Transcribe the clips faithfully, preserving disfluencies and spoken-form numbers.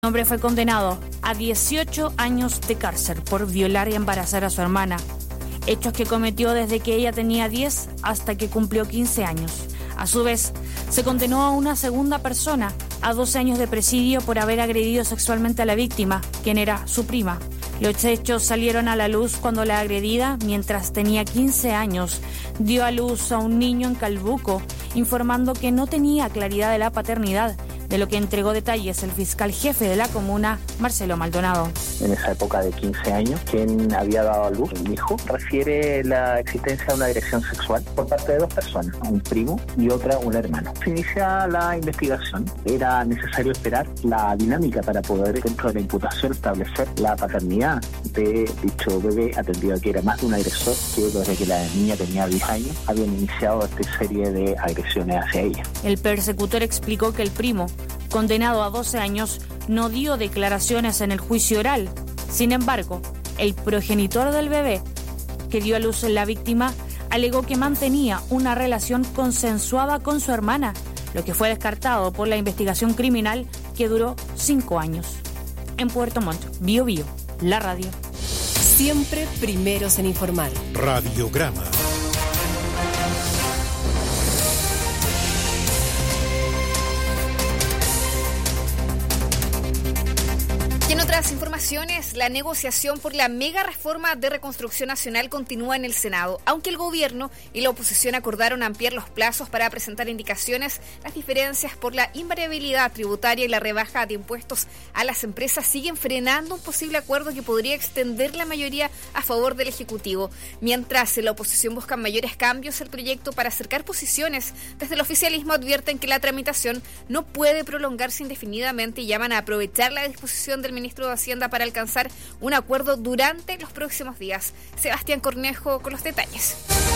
Un hombre fue condenado a dieciocho años de cárcel por violar y embarazar a su hermana, hechos que cometió desde que ella tenía diez hasta que cumplió quince años. A su vez, se condenó a una segunda persona a doce años de presidio por haber agredido sexualmente a la víctima, quien era su prima. Los hechos salieron a la luz cuando la agredida, mientras tenía quince años, dio a luz a un niño en Calbuco, informando que no tenía claridad de la paternidad, de lo que entregó detalles el fiscal jefe de la comuna, Marcelo Maldonado. En esa época de quince años, quien había dado a luz, mi hijo, refiere la existencia de una agresión sexual por parte de dos personas, un primo y otra un hermano. Se inicia la investigación. Era necesario esperar la dinámica para poder, dentro de la imputación, establecer la paternidad de dicho bebé, atendido a que era más de un agresor que desde que la niña tenía diez años habían iniciado esta serie de agresiones hacia ella. El persecutor explicó que el primo, condenado a doce años, no dio declaraciones en el juicio oral. Sin embargo, el progenitor del bebé, que dio a luz en la víctima, alegó que mantenía una relación consensuada con su hermana, lo que fue descartado por la investigación criminal que duró cinco años. En Puerto Montt, Bío Bío, la radio. Siempre primeros en informar. Radiograma. Y en otras informaciones, la negociación por la mega reforma de reconstrucción nacional continúa en el Senado. Aunque el gobierno y la oposición acordaron ampliar los plazos para presentar indicaciones, las diferencias por la invariabilidad tributaria y la rebaja de impuestos a las empresas siguen frenando un posible acuerdo que podría extender la mayoría a favor del Ejecutivo. Mientras la oposición busca mayores cambios al proyecto para acercar posiciones, desde el oficialismo advierten que la tramitación no puede prolongarse indefinidamente y llaman a aprovechar la disposición del ministro de Hacienda para alcanzar un acuerdo durante los próximos días. Sebastián Cornejo con los detalles.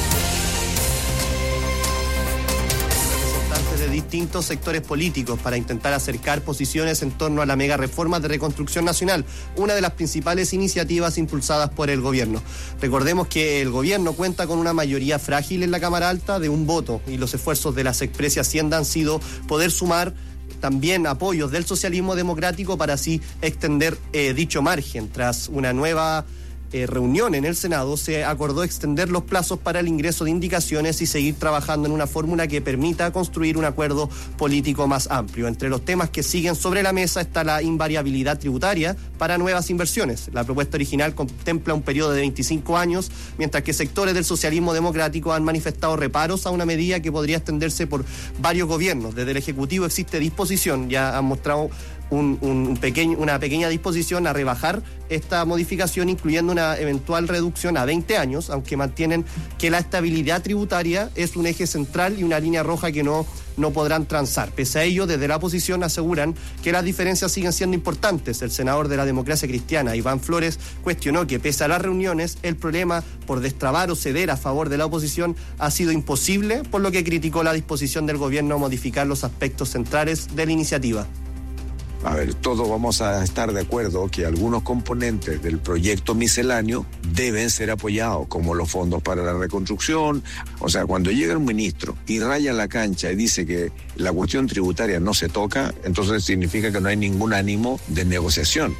Representantes de distintos sectores políticos para intentar acercar posiciones en torno a la mega reforma de reconstrucción nacional, una de las principales iniciativas impulsadas por el gobierno. Recordemos que el gobierno cuenta con una mayoría frágil en la Cámara Alta de un voto y los esfuerzos de la Sexpresi Hacienda han sido poder sumar también apoyos del socialismo democrático para así extender eh, dicho margen. Tras una nueva eh, reunión en el Senado, se acordó extender los plazos para el ingreso de indicaciones y seguir trabajando en una fórmula que permita construir un acuerdo político más amplio. Entre los temas que siguen sobre la mesa está la invariabilidad tributaria para nuevas inversiones. La propuesta original contempla un periodo de veinticinco años, mientras que sectores del socialismo democrático han manifestado reparos a una medida que podría extenderse por varios gobiernos. Desde el Ejecutivo existe disposición, ya han mostrado Un, un pequeño, una pequeña disposición a rebajar esta modificación, incluyendo una eventual reducción a veinte años, aunque mantienen que la estabilidad tributaria es un eje central y una línea roja que no, no podrán transar. Pese a ello, desde la oposición aseguran que las diferencias siguen siendo importantes. El senador de la Democracia Cristiana, Iván Flores, cuestionó que pese a las reuniones, el problema por destrabar o ceder a favor de la oposición ha sido imposible, por lo que criticó la disposición del gobierno a modificar los aspectos centrales de la iniciativa. A ver, todos vamos a estar de acuerdo que algunos componentes del proyecto misceláneo deben ser apoyados, como los fondos para la reconstrucción. O sea, cuando llega un ministro y raya la cancha y dice que la cuestión tributaria no se toca, entonces significa que no hay ningún ánimo de negociación.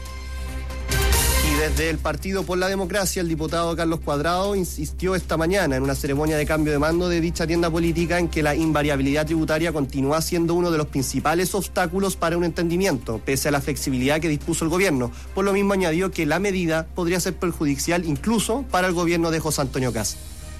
Desde el Partido por la Democracia, el diputado Carlos Cuadrado insistió esta mañana en una ceremonia de cambio de mando de dicha tienda política en que la invariabilidad tributaria continúa siendo uno de los principales obstáculos para un entendimiento, pese a la flexibilidad que dispuso el gobierno. Por lo mismo añadió que la medida podría ser perjudicial incluso para el gobierno de José Antonio Kast.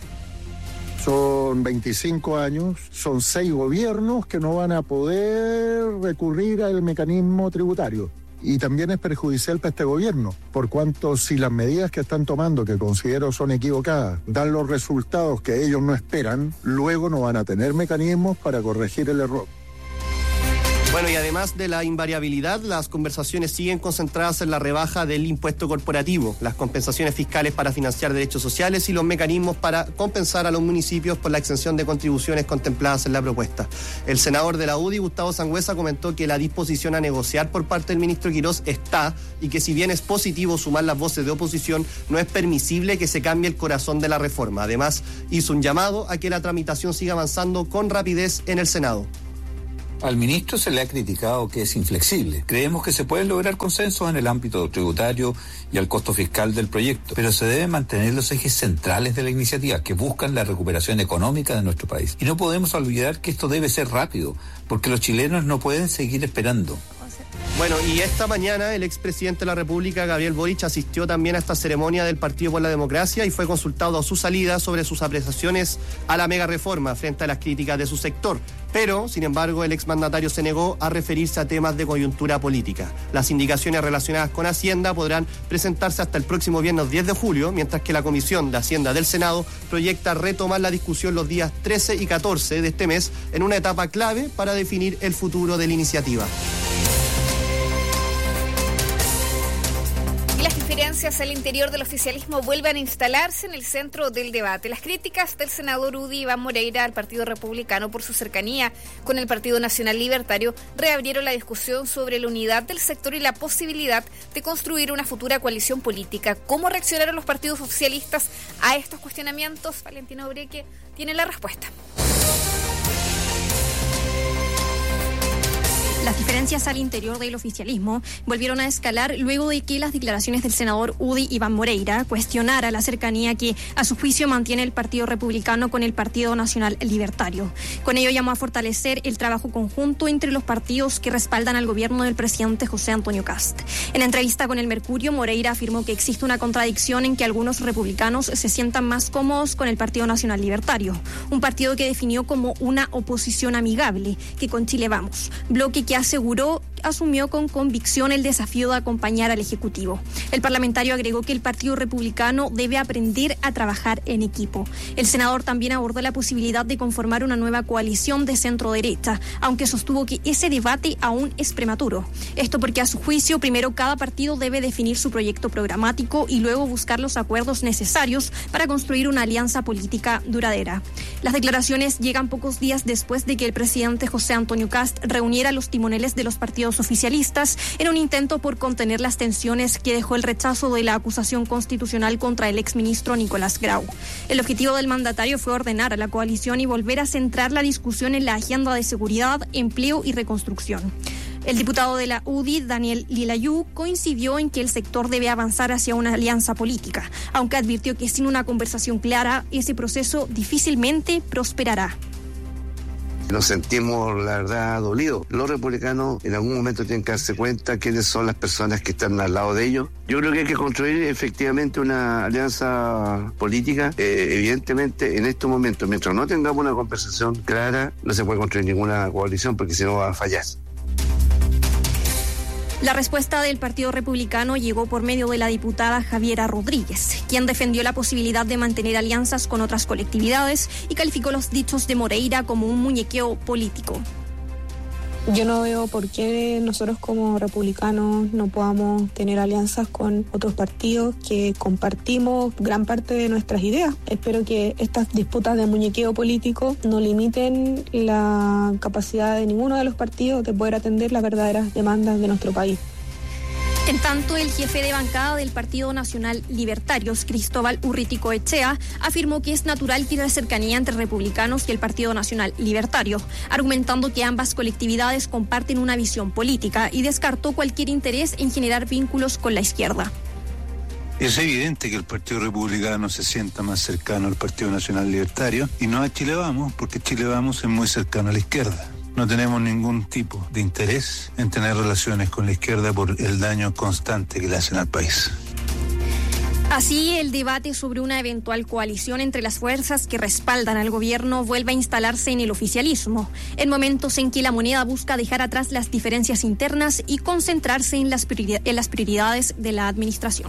Son veinticinco años, son seis gobiernos que no van a poder recurrir al mecanismo tributario. Y también es perjudicial para este gobierno, por cuanto si las medidas que están tomando, que considero son equivocadas, dan los resultados que ellos no esperan, luego no van a tener mecanismos para corregir el error. Bueno, y además de la invariabilidad, las conversaciones siguen concentradas en la rebaja del impuesto corporativo, las compensaciones fiscales para financiar derechos sociales y los mecanismos para compensar a los municipios por la exención de contribuciones contempladas en la propuesta. El senador de la U D I, Gustavo Sangüesa, comentó que la disposición a negociar por parte del ministro Quirós está y que si bien es positivo sumar las voces de oposición, no es permisible que se cambie el corazón de la reforma. Además, hizo un llamado a que la tramitación siga avanzando con rapidez en el Senado. Al ministro se le ha criticado que es inflexible. Creemos que se pueden lograr consensos en el ámbito tributario y al costo fiscal del proyecto, pero se deben mantener los ejes centrales de la iniciativa que buscan la recuperación económica de nuestro país. Y no podemos olvidar que esto debe ser rápido, porque los chilenos no pueden seguir esperando. Bueno, y esta mañana el expresidente de la República, Gabriel Boric, asistió también a esta ceremonia del Partido por la Democracia y fue consultado a su salida sobre sus apreciaciones a la mega reforma frente a las críticas de su sector. Pero, sin embargo, el exmandatario se negó a referirse a temas de coyuntura política. Las indicaciones relacionadas con Hacienda podrán presentarse hasta el próximo viernes diez de julio, mientras que la Comisión de Hacienda del Senado proyecta retomar la discusión los días trece y catorce de este mes en una etapa clave para definir el futuro de la iniciativa. Las diferencias al interior del oficialismo vuelven a instalarse en el centro del debate. Las críticas del senador Udi Iván Moreira al Partido Republicano por su cercanía con el Partido Nacional Libertario reabrieron la discusión sobre la unidad del sector y la posibilidad de construir una futura coalición política. ¿Cómo reaccionaron los partidos oficialistas a estos cuestionamientos? Valentina Obreque tiene la respuesta. Las diferencias al interior del oficialismo volvieron a escalar luego de que las declaraciones del senador Udi Iván Moreira cuestionara la cercanía que, a su juicio, mantiene el Partido Republicano con el Partido Nacional Libertario. Con ello llamó a fortalecer el trabajo conjunto entre los partidos que respaldan al gobierno del presidente José Antonio Kast. En entrevista con El Mercurio, Moreira afirmó que existe una contradicción en que algunos republicanos se sientan más cómodos con el Partido Nacional Libertario, un partido que definió como una oposición amigable, que con Chile Vamos, bloque que aseguró asumió con convicción el desafío de acompañar al Ejecutivo. El parlamentario agregó que el Partido Republicano debe aprender a trabajar en equipo. El senador también abordó la posibilidad de conformar una nueva coalición de centro-derecha, aunque sostuvo que ese debate aún es prematuro. Esto porque, a su juicio, primero cada partido debe definir su proyecto programático y luego buscar los acuerdos necesarios para construir una alianza política duradera. Las declaraciones llegan pocos días después de que el presidente José Antonio Kast reuniera a los timoneles de los partidos oficialistas en un intento por contener las tensiones que dejó el rechazo de la acusación constitucional contra el exministro Nicolás Grau. El objetivo del mandatario fue ordenar a la coalición y volver a centrar la discusión en la agenda de seguridad, empleo y reconstrucción. El diputado de la U D I, Daniel Lilayú, coincidió en que el sector debe avanzar hacia una alianza política, aunque advirtió que sin una conversación clara, ese proceso difícilmente prosperará. Nos sentimos, la verdad, dolidos. Los republicanos en algún momento tienen que darse cuenta quiénes son las personas que están al lado de ellos. Yo creo que hay que construir efectivamente una alianza política. Eh, evidentemente, en estos momentos, mientras no tengamos una conversación clara, no se puede construir ninguna coalición porque si no va a fallar. La respuesta del Partido Republicano llegó por medio de la diputada Javiera Rodríguez, quien defendió la posibilidad de mantener alianzas con otras colectividades y calificó los dichos de Moreira como un muñequeo político. Yo no veo por qué nosotros como republicanos no podamos tener alianzas con otros partidos que compartimos gran parte de nuestras ideas. Espero que estas disputas de muñequeo político no limiten la capacidad de ninguno de los partidos de poder atender las verdaderas demandas de nuestro país. En tanto, el jefe de bancada del Partido Nacional Libertarios, Cristóbal Urriticoechea, afirmó que es natural que haya cercanía entre republicanos y el Partido Nacional Libertario, argumentando que ambas colectividades comparten una visión política y descartó cualquier interés en generar vínculos con la izquierda. Es evidente que el Partido Republicano se sienta más cercano al Partido Nacional Libertario y no a Chile Vamos, porque Chile Vamos es muy cercano a la izquierda. No tenemos ningún tipo de interés en tener relaciones con la izquierda por el daño constante que le hacen al país. Así, el debate sobre una eventual coalición entre las fuerzas que respaldan al gobierno vuelve a instalarse en el oficialismo, en momentos en que la moneda busca dejar atrás las diferencias internas y concentrarse en las prioridades, en las prioridades de la administración.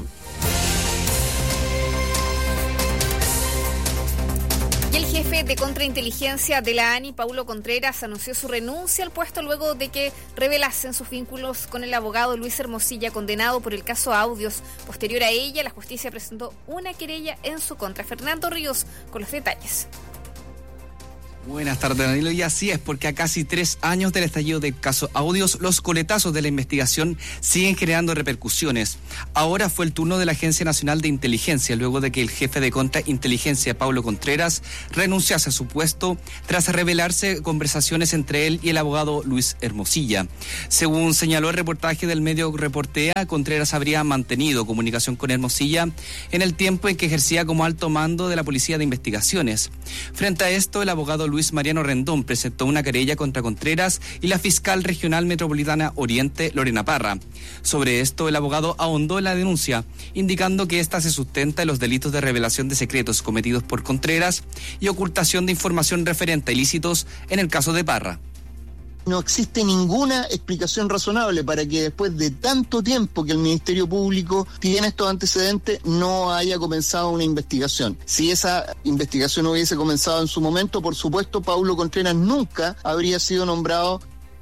El jefe de contrainteligencia de la A N I, Paulo Contreras, anunció su renuncia al puesto luego de que revelasen sus vínculos con el abogado Luis Hermosilla, condenado por el caso Audios. Posterior a ella, la justicia presentó una querella en su contra. Fernando Ríos con los detalles. Buenas tardes, Danilo, y así es, porque a casi tres años del estallido del caso Audios, los coletazos de la investigación siguen generando repercusiones. Ahora fue el turno de la Agencia Nacional de Inteligencia, luego de que el jefe de contrainteligencia, Paulo Contreras, renunciase a su puesto tras revelarse conversaciones entre él y el abogado Luis Hermosilla. Según señaló el reportaje del medio Reportea, Contreras habría mantenido comunicación con Hermosilla en el tiempo en que ejercía como alto mando de la Policía de Investigaciones. Frente a esto, el abogado Luis Luis Mariano Rendón presentó una querella contra Contreras y la fiscal regional metropolitana Oriente, Lorena Parra. Sobre esto, el abogado ahondó en la denuncia, indicando que ésta se sustenta en los delitos de revelación de secretos cometidos por Contreras y ocultación de información referente a ilícitos en el caso de Parra. No existe ninguna explicación razonable para que después de tanto tiempo que el Ministerio Público tiene estos antecedentes no haya comenzado una investigación. Si esa investigación hubiese comenzado en su momento, por supuesto, Paulo Contreras nunca habría sido nombrado.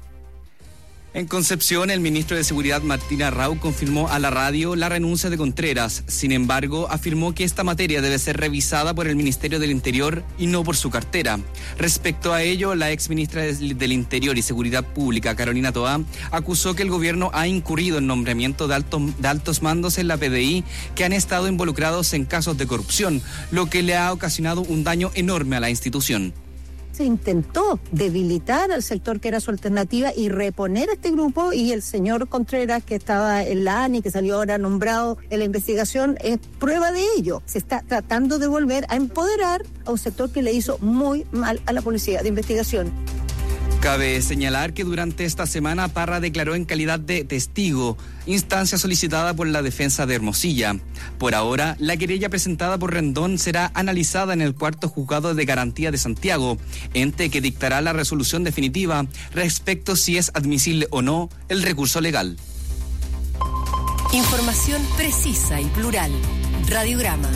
En Concepción, el ministro de Seguridad Martín Arrau confirmó a la radio la renuncia de Contreras. Sin embargo, afirmó que esta materia debe ser revisada por el Ministerio del Interior y no por su cartera. Respecto a ello, la exministra del Interior y Seguridad Pública, Carolina Toá, acusó que el gobierno ha incurrido en nombramiento de, alto, de altos mandos en la P D I que han estado involucrados en casos de corrupción, lo que le ha ocasionado un daño enorme a la institución. Se intentó debilitar al sector que era su alternativa y reponer a este grupo, y el señor Contreras, que estaba en la A N I, que salió ahora nombrado en la investigación, es prueba de ello. Se está tratando de volver a empoderar a un sector que le hizo muy mal a la policía de investigación. Cabe señalar que durante esta semana Parra declaró en calidad de testigo, instancia solicitada por la defensa de Hermosilla. Por ahora, la querella presentada por Rendón será analizada en el cuarto juzgado de garantía de Santiago, ente que dictará la resolución definitiva respecto si es admisible o no el recurso legal. Información precisa y plural. Radiograma.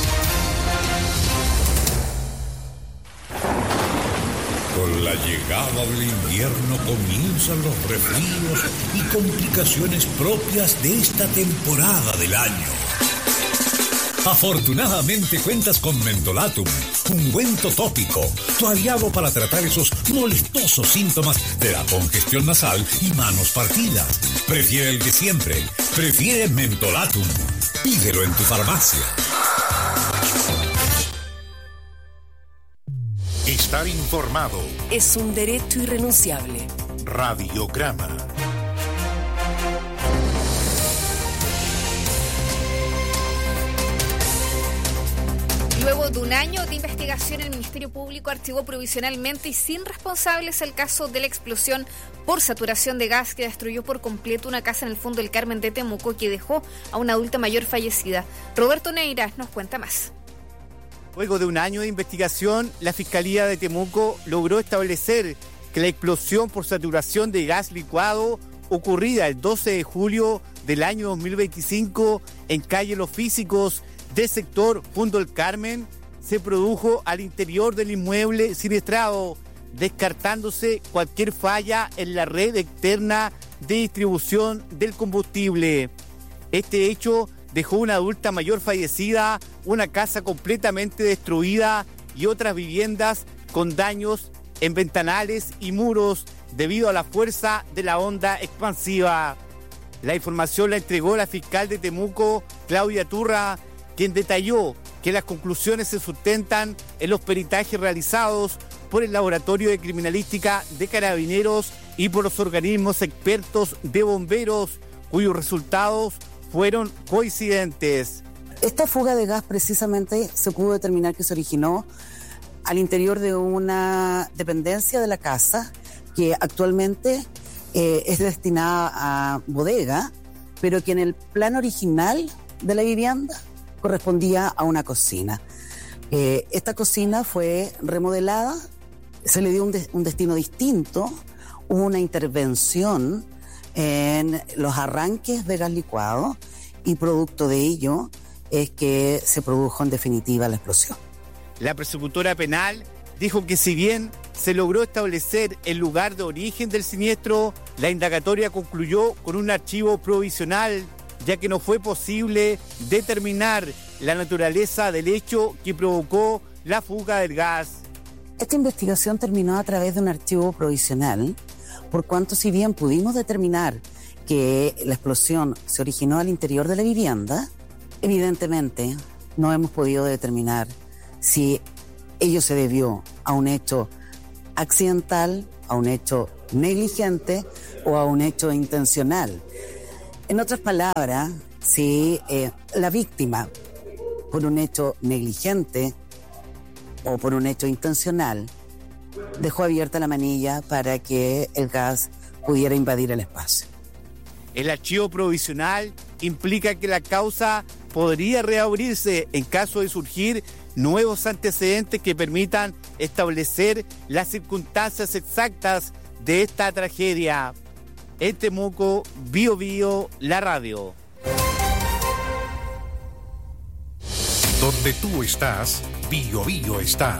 Con la llegada del invierno comienzan los resfríos y complicaciones propias de esta temporada del año. Afortunadamente cuentas con Mentolatum, ungüento tópico, tu aliado para tratar esos molestosos síntomas de la congestión nasal y manos partidas. Prefiere el de siempre, prefiere Mentolatum. Pídelo en tu farmacia. Estar informado es un derecho irrenunciable. Radiograma. Luego de un año de investigación, el Ministerio Público archivó provisionalmente y sin responsables el caso de la explosión por saturación de gas que destruyó por completo una casa en el fondo del Carmen de Temuco y que dejó a una adulta mayor fallecida. Roberto Neira nos cuenta más. Luego de un año de investigación, la Fiscalía de Temuco logró establecer que la explosión por saturación de gas licuado ocurrida el doce de julio del año dos mil veinticinco en calle Los Físicos del sector Fondo del Carmen se produjo al interior del inmueble siniestrado, descartándose cualquier falla en la red externa de distribución del combustible. Este hecho dejó una adulta mayor fallecida, una casa completamente destruida y otras viviendas con daños en ventanales y muros debido a la fuerza de la onda expansiva. La información la entregó la fiscal de Temuco, Claudia Turra, quien detalló que las conclusiones se sustentan en los peritajes realizados por el Laboratorio de Criminalística de Carabineros y por los organismos expertos de bomberos, cuyos resultados fueron coincidentes. Esta fuga de gas precisamente se pudo determinar que se originó al interior de una dependencia de la casa que actualmente eh, es destinada a bodega, pero que en el plan original de la vivienda correspondía a una cocina. Eh, esta cocina fue remodelada, se le dio un, de, un destino distinto, hubo una intervención en los arranques de gas licuado y producto de ello es que se produjo en definitiva la explosión. La persecutora penal dijo que si bien se logró establecer el lugar de origen del siniestro, la indagatoria concluyó con un archivo provisional, ya que no fue posible determinar la naturaleza del hecho que provocó la fuga del gas. Esta investigación terminó a través de un archivo provisional, por cuanto si bien pudimos determinar que la explosión se originó al interior de la vivienda, evidentemente no hemos podido determinar si ello se debió a un hecho accidental, a un hecho negligente o a un hecho intencional. En otras palabras, si eh, la víctima, por un hecho negligente o por un hecho intencional, dejó abierta la manilla para que el gas pudiera invadir el espacio. El archivo provisional implica que la causa podría reabrirse en caso de surgir nuevos antecedentes que permitan establecer las circunstancias exactas de esta tragedia. En Temuco, Bio Bio, la radio. Donde tú estás, Bio Bio está.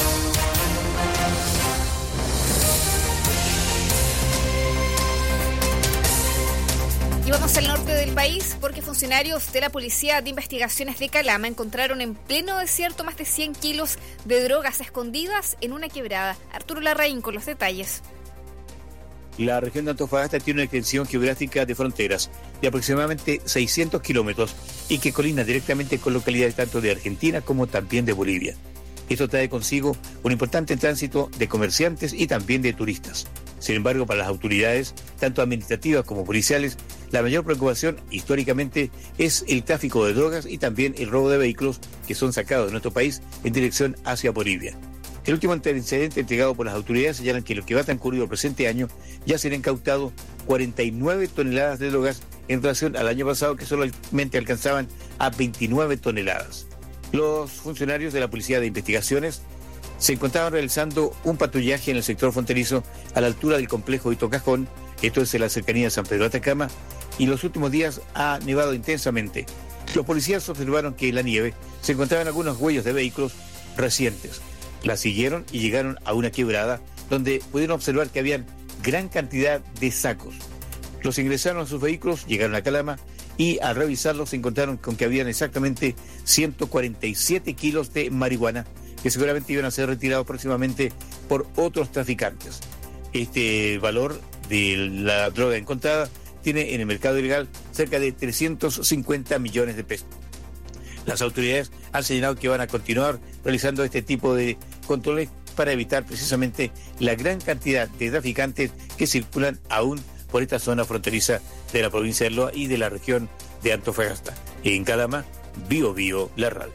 Y vamos al norte del país porque funcionarios de la Policía de Investigaciones de Calama encontraron en pleno desierto más de cien kilos de drogas escondidas en una quebrada. Arturo Larraín con los detalles. La región de Antofagasta tiene una extensión geográfica de fronteras de aproximadamente seiscientos kilómetros y que colinda directamente con localidades tanto de Argentina como también de Bolivia. Esto trae consigo un importante tránsito de comerciantes y también de turistas. Sin embargo, para las autoridades, tanto administrativas como policiales, la mayor preocupación históricamente es el tráfico de drogas y también el robo de vehículos que son sacados de nuestro país en dirección hacia Bolivia. El último antecedente entregado por las autoridades señalan que lo que va transcurrido el presente año ya se han incautado cuarenta y nueve toneladas de drogas en relación al año pasado, que solamente alcanzaban a veintinueve toneladas. Los funcionarios de la Policía de Investigaciones se encontraban realizando un patrullaje en el sector fronterizo a la altura del complejo Hito Cajón, esto es en la cercanía de San Pedro de Atacama, y los últimos días ha nevado intensamente. Los policías observaron que en la nieve se encontraban algunos huellas de vehículos recientes. La siguieron y llegaron a una quebrada donde pudieron observar que habían gran cantidad de sacos. Los ingresaron a sus vehículos, llegaron a Calama y al revisarlos se encontraron con que habían exactamente ciento cuarenta y siete kilos de marihuana que seguramente iban a ser retirados próximamente por otros traficantes. Este valor de la droga encontrada tiene en el mercado ilegal cerca de trescientos cincuenta millones de pesos. Las autoridades han señalado que van a continuar realizando este tipo de controles para evitar precisamente la gran cantidad de traficantes que circulan aún por esta zona fronteriza de la provincia de Loa y de la región de Antofagasta. En Calama, Bio Bio, la radio.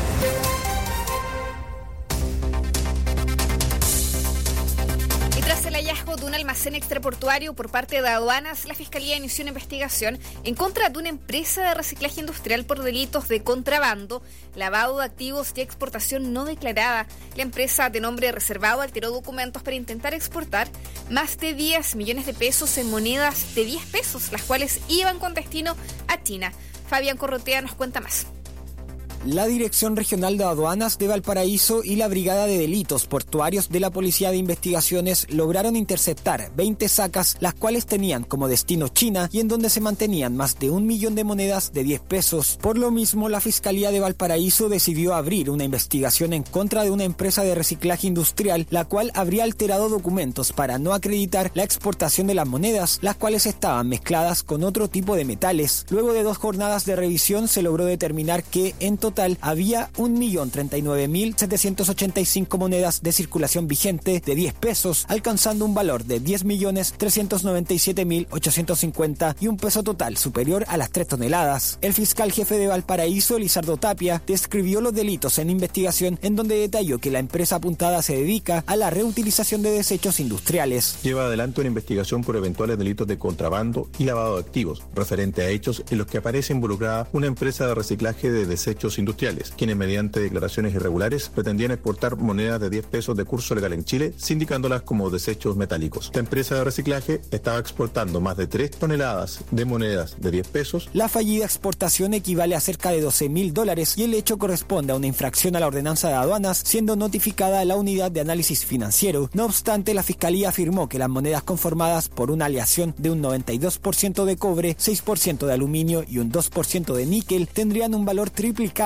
Tras el hallazgo de un almacén extraportuario por parte de aduanas, la Fiscalía inició una investigación en contra de una empresa de reciclaje industrial por delitos de contrabando, lavado de activos y exportación no declarada. La empresa de nombre reservado alteró documentos para intentar exportar más de diez millones de pesos en monedas de diez pesos, las cuales iban con destino a China. Fabián Corrotea nos cuenta más. La Dirección Regional de Aduanas de Valparaíso y la Brigada de Delitos Portuarios de la Policía de Investigaciones lograron interceptar veinte sacas, las cuales tenían como destino China y en donde se mantenían más de un millón de monedas de diez pesos. Por lo mismo, la Fiscalía de Valparaíso decidió abrir una investigación en contra de una empresa de reciclaje industrial, la cual habría alterado documentos para no acreditar la exportación de las monedas, las cuales estaban mezcladas con otro tipo de metales. Luego de dos jornadas de revisión, se logró determinar que en total había un millón treinta y nueve mil setecientos ochenta y cinco monedas de circulación vigente de diez pesos, alcanzando un valor de diez millones trescientos noventa y siete mil ochocientos cincuenta y un peso total superior a las tres toneladas. El fiscal jefe de Valparaíso, Lizardo Tapia, describió los delitos en investigación, en donde detalló que la empresa apuntada se dedica a la reutilización de desechos industriales. Lleva adelante una investigación por eventuales delitos de contrabando y lavado de activos, referente a hechos en los que aparece involucrada una empresa de reciclaje de desechos industriales, quienes mediante declaraciones irregulares pretendían exportar monedas de diez pesos de curso legal en Chile, sindicándolas como desechos metálicos. La empresa de reciclaje estaba exportando más de tres toneladas de monedas de diez pesos. La fallida exportación equivale a cerca de doce mil dólares y el hecho corresponde a una infracción a la ordenanza de aduanas, siendo notificada a la unidad de análisis financiero. No obstante, la Fiscalía afirmó que las monedas conformadas por una aleación de un noventa y dos por ciento de cobre, seis por ciento de aluminio y un dos por ciento de níquel tendrían un valor triplicado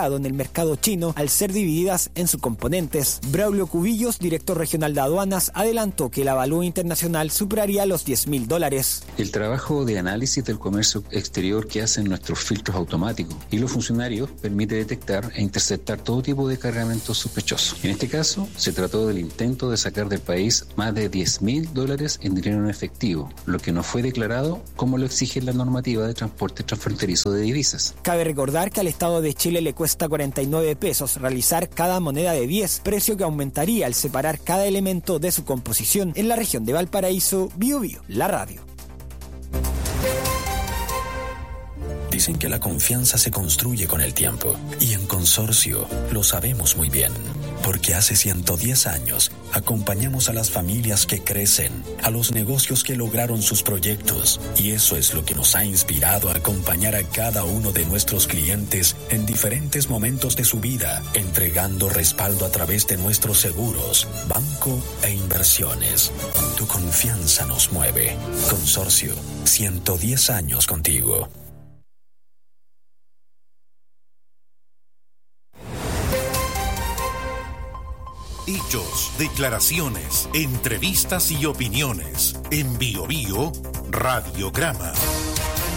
mercado en el mercado chino al ser divididas en subcomponentes. Braulio Cubillos, director regional de aduanas, adelantó que el avalúo internacional superaría los diez mil dólares. El trabajo de análisis del comercio exterior que hacen nuestros filtros automáticos y los funcionarios permite detectar e interceptar todo tipo de cargamentos sospechosos. En este caso, se trató del intento de sacar del país más de diez mil dólares en dinero en efectivo, lo que no fue declarado como lo exige la normativa de transporte transfronterizo de divisas. Cabe recordar que al Estado de Chile le cuesta cuarenta y nueve pesos realizar cada moneda de diez, precio que aumentaría al separar cada elemento de su composición. En la región de Valparaíso, Bio Bio, la radio. Dicen que la confianza se construye con el tiempo, y en Consorcio lo sabemos muy bien, porque hace ciento diez años acompañamos a las familias que crecen, a los negocios que lograron sus proyectos, y eso es lo que nos ha inspirado a acompañar a cada uno de nuestros clientes en diferentes momentos de su vida, entregando respaldo a través de nuestros seguros, banco e inversiones. Tu confianza nos mueve. Consorcio, ciento diez años contigo. Hechos, declaraciones, entrevistas y opiniones. En Bio Bio, Radiograma.